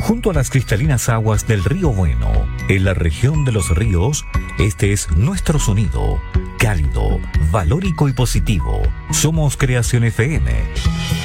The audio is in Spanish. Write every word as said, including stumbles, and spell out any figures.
junto a las cristalinas aguas del Río Bueno, en la región de los ríos. Este es nuestro sonido, cálido, valórico y positivo. Somos Creación F M.